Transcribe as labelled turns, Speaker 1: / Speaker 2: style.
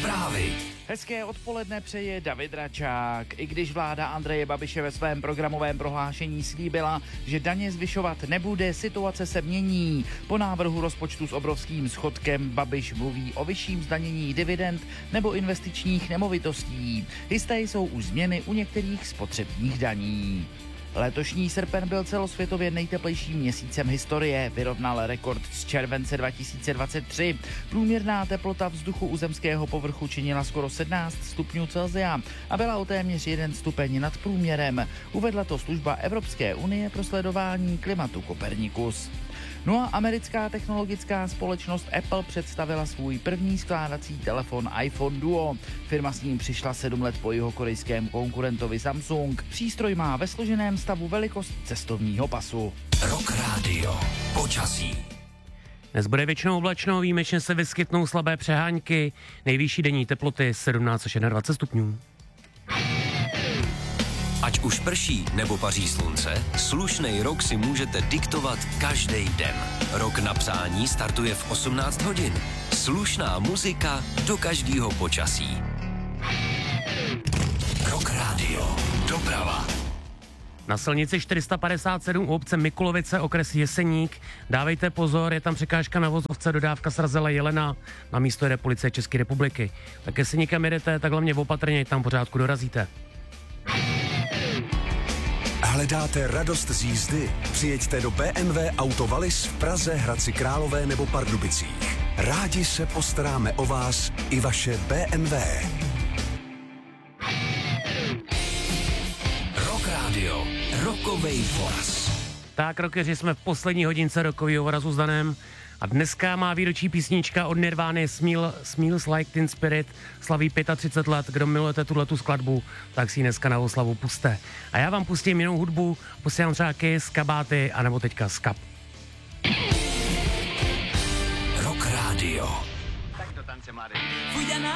Speaker 1: Zprávy.
Speaker 2: Hezké odpoledne přeje David Račák. I když vláda Andreje Babiše ve svém programovém prohlášení slíbila, že daně zvyšovat nebude, situace se mění. Po návrhu rozpočtu s obrovským schodkem Babiš mluví o vyšším zdanění dividend nebo investičních nemovitostí. Jisté jsou už změny u některých spotřebních daní. Letošní srpen byl celosvětově nejteplejším měsícem historie, vyrovnal rekord z července 2023. Průměrná teplota vzduchu u zemského povrchu činila skoro 17 stupňů Celsia a byla o téměř 1 stupeň nad průměrem. Uvedla to služba Evropské unie pro sledování klimatu Copernicus. No a americká technologická společnost Apple představila svůj první skládací telefon iPhone Duo. Firma s ním přišla 7 let po jihokorejském konkurentovi Samsung. Přístroj má ve složeném stavu velikost cestovního pasu.
Speaker 1: Rock Radio. Počasí.
Speaker 3: Dnes bude většinou oblačno, výjimečně se vyskytnou slabé přehánky, nejvyšší denní teploty 17 až 21 stupňů.
Speaker 1: Ať už prší nebo paří slunce, slušnej rok si můžete diktovat každý den. Rok na přání startuje v 18 hodin. Slušná muzika do každého počasí. Rock Radio. Doprava.
Speaker 3: Na silnici 457 u obce Mikulovice, okres Jeseník. Dávejte pozor, je tam překážka na vozovce, dodávka srazila jelena. Na místo jede policie České republiky. Tak jestli někam jedete, tak hlavně opatrně, tam pořádku dorazíte.
Speaker 4: Hledáte radost z jízdy? Přijeďte do BMW Auto Wallis v Praze, Hradci Králové nebo Pardubicích. Rádi se postaráme o vás i vaše BMW.
Speaker 1: Rock Radio. Rockovej voraz.
Speaker 3: Tak, rockeři, jsme v poslední hodince rockovýho vorazu s Danem. A dneska má výročí písnička od Nirvány Smells Like Teen Spirit, slaví 35 let. Kdo milujete tuhletu skladbu, tak si ji dneska na oslavu puste. A já vám pustím jinou hudbu, posílám třeba Kiss, Kabáty, anebo teďka Skab.
Speaker 1: Rock Radio.
Speaker 5: Tak to tance, mladý.